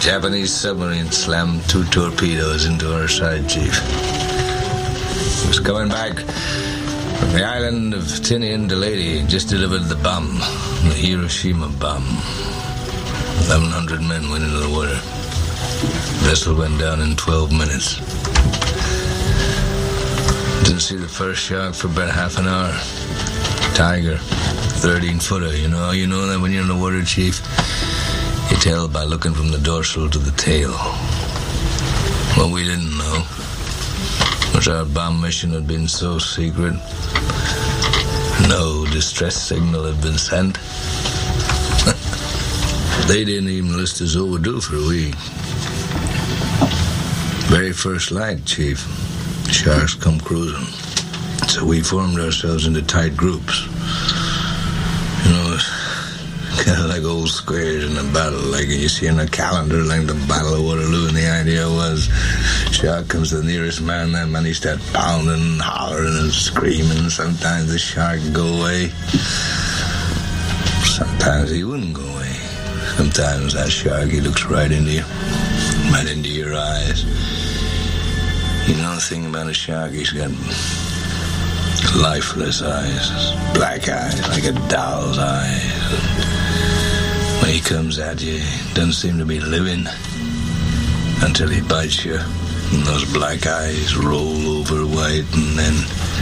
Japanese submarine slammed 2 torpedoes into our side, Chief. It was coming back from the island of Tinian to Leyte. Just delivered the bomb, the Hiroshima bomb. 1,100 men went into the water. The vessel went down in 12 minutes. Didn't see the first shark for about half an hour. Tiger, 13-footer. You know that when you're in the water, Chief, you tell by looking from the dorsal to the tail. What we didn't know was our bomb mission had been so secret. No distress signal had been sent. They didn't even list us overdue for a week. Very first light, Chief. Sharks come cruising. So we formed ourselves into tight groups. Kind of like old squares in a battle, like you see in a calendar, like the Battle of Waterloo. And the idea was, shark comes to the nearest man, that man he starts pounding and hollering and screaming. Sometimes the shark would go away. Sometimes he wouldn't go away. Sometimes that shark, he looks right into you, right into your eyes. You know the thing about a shark, he's got lifeless eyes, black eyes, like a doll's eyes. When he comes at you, he doesn't seem to be living until he bites you, and those black eyes roll over white, and then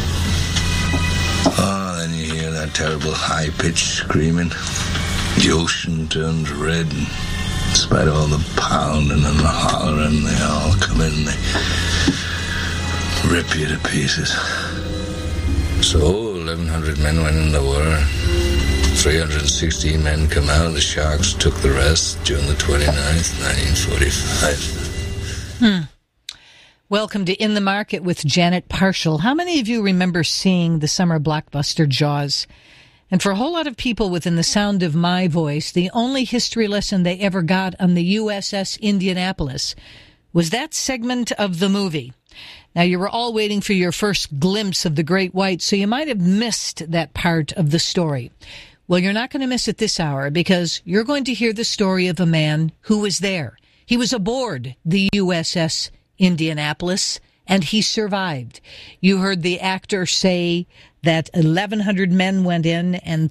you hear that terrible high-pitched screaming. The ocean turns red, and in spite of all the pounding and the hollering, they all come in and they rip you to pieces. So 1,100 men went in the war. 316 men come out. The Sharks took the rest June the 29th, 1945. Welcome to In the Market with Janet Parshall. How many of you remember seeing the summer blockbuster Jaws? And for a whole lot of people within the sound of my voice, the only history lesson they ever got on the USS Indianapolis was that segment of the movie. Now, you were all waiting for your first glimpse of the Great White, so you might have missed that part of the story. Well, you're not going to miss it this hour, because you're going to hear the story of a man who was there. He was aboard the USS Indianapolis, and he survived. You heard the actor say that 1,100 men went in and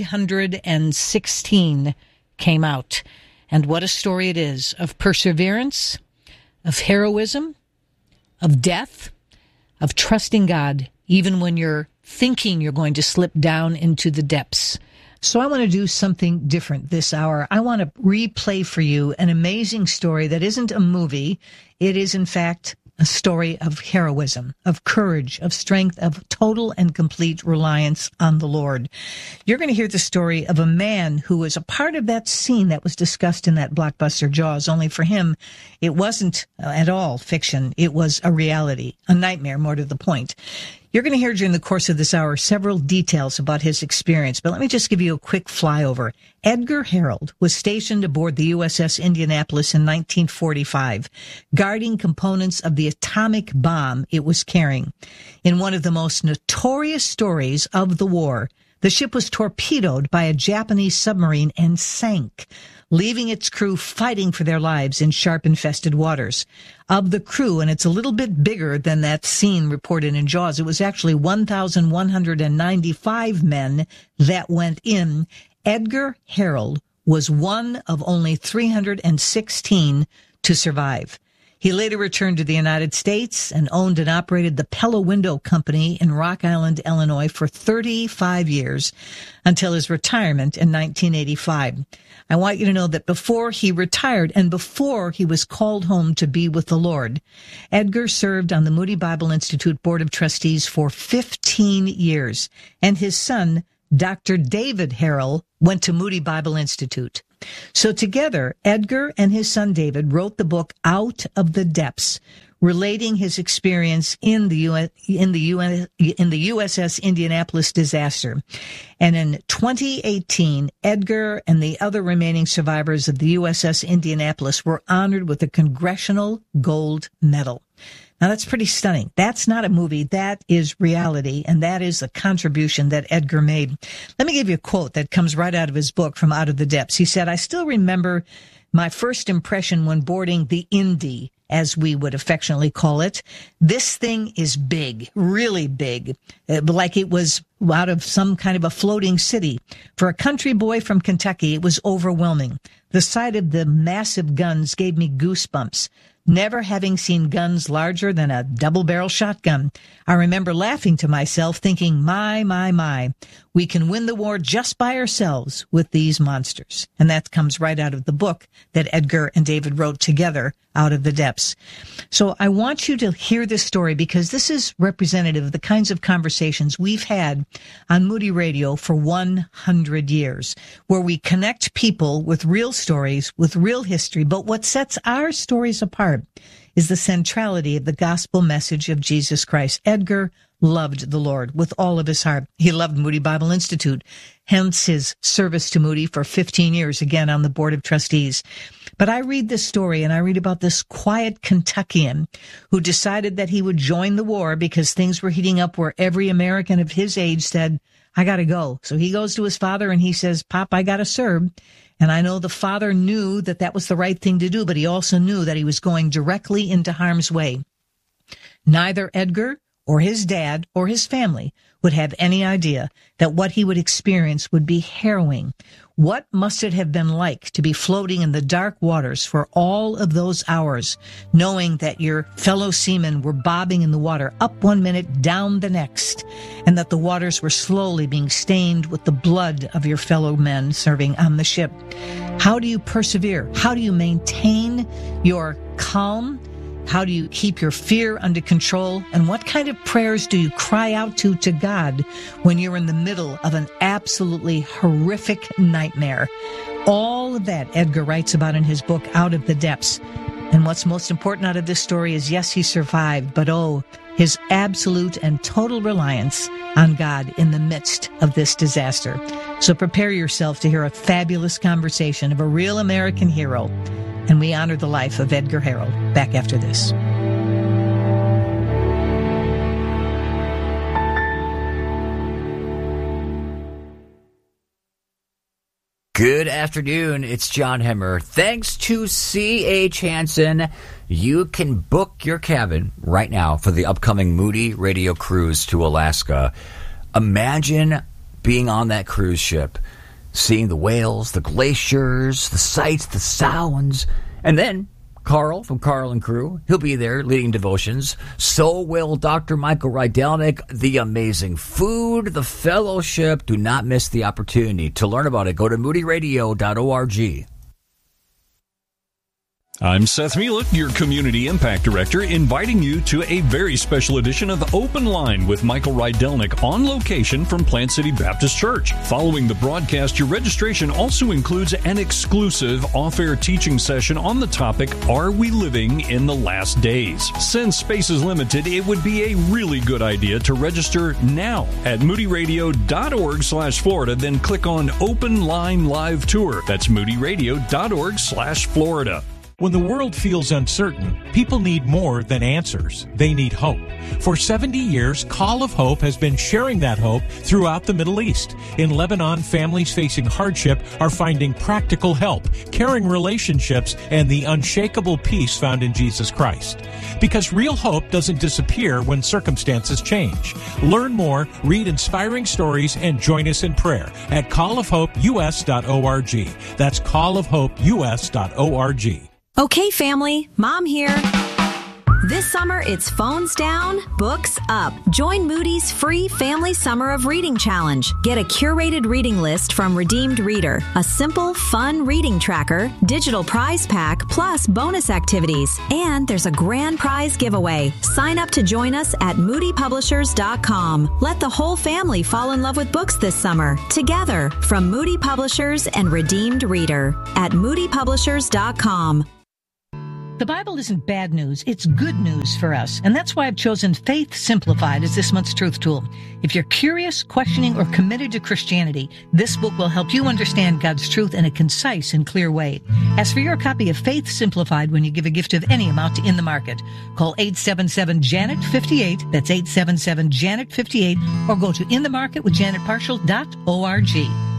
316 came out. And what a story it is of perseverance, of heroism, of death, of trusting God, even when you're thinking you're going to slip down into the depths. So I want to do something different this hour. I want to replay for you an amazing story that isn't a movie. It is, in fact, a story of heroism, of courage, of strength, of total and complete reliance on the Lord. You're going to hear the story of a man who was a part of that scene that was discussed in that blockbuster Jaws, only for him, it wasn't at all fiction. It was a reality, a nightmare, more to the point. You're going to hear during the course of this hour several details about his experience, but let me just give you a quick flyover. Edgar Harold was stationed aboard the USS Indianapolis in 1945, guarding components of the atomic bomb it was carrying. In one of the most notorious stories of the war, the ship was torpedoed by a Japanese submarine and sank, leaving its crew fighting for their lives in shark-infested waters. Of the crew, and it's a little bit bigger than that scene reported in Jaws, it was actually 1,195 men that went in. Edgar Harold was one of only 316 to survive. He later returned to the United States and owned and operated the Pella Window Company in Rock Island, Illinois for 35 years until his retirement in 1985. I want you to know that before he retired and before he was called home to be with the Lord, Edgar served on the Moody Bible Institute Board of Trustees for 15 years, and his son, Dr. David Harold, went to Moody Bible Institute. So together, Edgar and his son David wrote the book Out of the Depths, relating his experience in the USS Indianapolis disaster. And in 2018, Edgar and the other remaining survivors of the USS Indianapolis were honored with a Congressional Gold Medal. Now, that's pretty stunning. That's not a movie. That is reality, and that is a contribution that Edgar made. Let me give you a quote that comes right out of his book, From Out of the Depths. He said, "I still remember my first impression when boarding the Indy, as we would affectionately call it. This thing is big, really big, like it was out of some kind of a floating city. For a country boy from Kentucky, it was overwhelming. The sight of the massive guns gave me goosebumps. Never having seen guns larger than a double-barrel shotgun, I remember laughing to myself, thinking, my, we can win the war just by ourselves with these monsters." And that comes right out of the book that Edgar and David wrote together, Out of the Depths. So I want you to hear this story because this is representative of the kinds of conversations we've had on Moody Radio for 100 years, where we connect people with real stories, with real history. But what sets our stories apart is the centrality of the gospel message of Jesus Christ. Edgar loved the Lord with all of his heart. He loved Moody Bible Institute, hence his service to Moody for 15 years, again on the board of trustees. But I read this story, and I read about this quiet Kentuckian who decided that he would join the war because things were heating up where every American of his age said, "I got to go." So he goes to his father and he says, "Pop, I got to serve." And I know the father knew that that was the right thing to do, but he also knew that he was going directly into harm's way. Neither Edgar or his dad or his family would have any idea that what he would experience would be harrowing. What must it have been like to be floating in the dark waters for all of those hours, knowing that your fellow seamen were bobbing in the water up one minute, down the next, and that the waters were slowly being stained with the blood of your fellow men serving on the ship? How do you persevere? How do you maintain your calm? How do you keep your fear under control? And what kind of prayers do you cry out to God when you're in the middle of an absolutely horrific nightmare? All of that Edgar writes about in his book, Out of the Depths. And what's most important out of this story is, yes, he survived, but his absolute and total reliance on God in the midst of this disaster. So prepare yourself to hear a fabulous conversation of a real American hero. And we honor the life of Edgar Harold. Back after this. Good afternoon, it's John Hemmer. Thanks to C.H. Hansen, you can book your cabin right now for the upcoming Moody Radio cruise to Alaska. Imagine being on that cruise ship, seeing the whales, the glaciers, the sights, the sounds, and then Carl from Carl and Crew, he'll be there leading devotions. So will Dr. Michael Rydelnik, the amazing food, the fellowship. Do not miss the opportunity. To learn about it, go to moodyradio.org. I'm Seth Mielek, your Community Impact Director, inviting you to a very special edition of Open Line with Michael Rydelnik on location from Plant City Baptist Church. Following the broadcast, your registration also includes an exclusive off-air teaching session on the topic, Are We Living in the Last Days? Since space is limited, it would be a really good idea to register now at moodyradio.org/Florida, then click on Open Line Live Tour. That's moodyradio.org/Florida. When the world feels uncertain, people need more than answers. They need hope. For 70 years, Call of Hope has been sharing that hope throughout the Middle East. In Lebanon, families facing hardship are finding practical help, caring relationships, and the unshakable peace found in Jesus Christ. Because real hope doesn't disappear when circumstances change. Learn more, read inspiring stories, and join us in prayer at callofhopeus.org. That's callofhopeus.org. Okay, family, Mom here. This summer, it's phones down, books up. Join Moody's free Family Summer of Reading Challenge. Get a curated reading list from Redeemed Reader, a simple, fun reading tracker, digital prize pack, plus bonus activities. And there's a grand prize giveaway. Sign up to join us at moodypublishers.com. Let the whole family fall in love with books this summer. Together, from Moody Publishers and Redeemed Reader at moodypublishers.com. The Bible isn't bad news, it's good news for us. And that's why I've chosen Faith Simplified as this month's truth tool. If you're curious, questioning, or committed to Christianity, this book will help you understand God's truth in a concise and clear way. Ask for your copy of Faith Simplified when you give a gift of any amount to In the Market. Call 877-JANET-58, that's 877-JANET-58, or go to inthemarketwithjanetparshall.org.